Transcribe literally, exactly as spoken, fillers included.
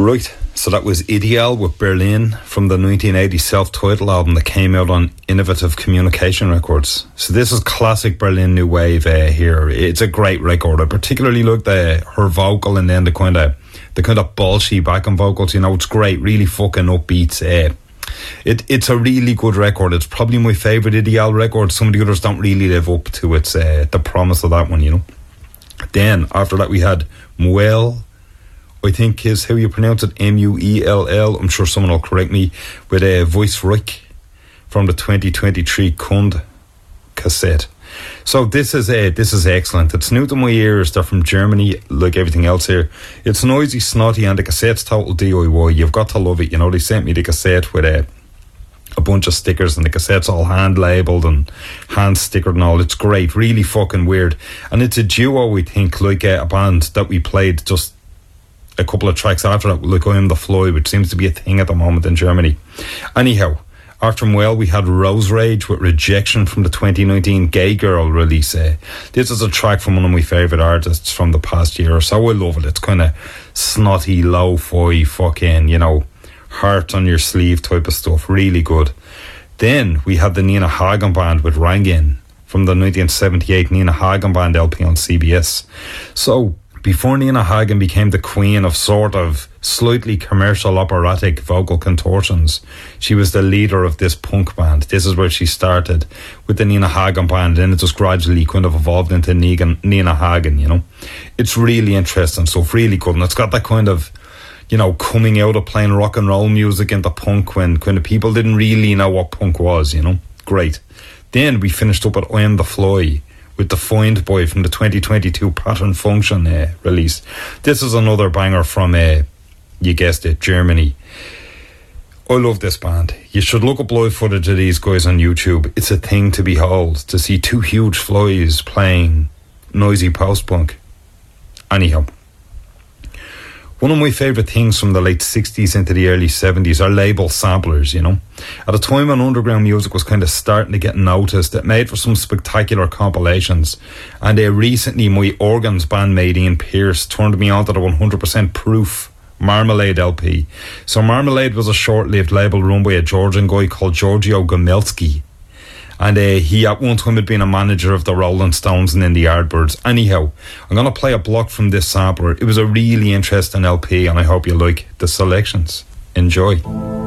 Right, so that was Ideal with Berlin from the nineteen eighty self-titled album that came out on Innovative Communication Records. So this is classic Berlin New Wave uh, here. It's a great record. I particularly like the her vocal and then the kind of the kind of bolshy backing vocals. You know, it's great, really fucking upbeat. Uh, it it's a really good record. It's probably my favourite Ideal record. Some of the others don't really live up to its uh, the promise of that one, you know. Then after that we had Muell, I think is how you pronounce it, M U E L L. I'm sure someone will correct me, with a uh, Voice Reich from the twenty twenty-three Kund cassette. So this is uh, this is excellent. It's new to my ears. They're from Germany, like everything else here. It's noisy, snotty, and the cassette's total D I Y. You've got to love it. You know, they sent me the cassette with a, a bunch of stickers, and the cassette's all hand labelled and hand stickered and all. It's great, really fucking weird. And it's a duo, we think, like uh, a band that we played just a couple of tracks after that, like I Am the Fly, which seems to be a thing at the moment in Germany. Anyhow, after Muell, we had Rose Rage with Rejection from the twenty nineteen Gay Girl release. Uh, this is a track from one of my favourite artists from the past year or so. I love it. It's kind of snotty, lo-fi, fucking, you know, heart on your sleeve type of stuff. Really good. Then we had the Nina Hagen Band with Rangin from the nineteen seventy-eight Nina Hagen Band L P on C B S. So before Nina Hagen became the queen of sort of slightly commercial operatic vocal contortions, she was the leader of this punk band. This is where she started with the Nina Hagen Band, and it just gradually kind of evolved into Negan, Nina Hagen, you know. It's really interesting stuff, really good, and it's got that kind of, you know, coming out of playing rock and roll music into punk when kind of people didn't really know what punk was, you know. Great. Then we finished up at I Am the Fly with The Find Boy from the twenty twenty-two Pattern Function uh, release. This is another banger from, uh, you guessed it, Germany. I love this band. You should look up live footage of these guys on YouTube. It's a thing to behold, to see two huge flies playing noisy post-punk. Anyhow, one of my favourite things from the late sixties into the early seventies are label samplers, you know. At a time when underground music was kind of starting to get noticed, it made for some spectacular compilations. And uh, recently, my organs bandmate Ian Pearce turned me on to the one hundred percent Proof Marmalade L P. So Marmalade was a short-lived label run by a Georgian guy called Giorgio Gomelsky. And uh, he at one time had been a manager of the Rolling Stones and in the Yardbirds. Anyhow, I'm going to play a block from this sampler. It was a really interesting L P, and I hope you like the selections. Enjoy.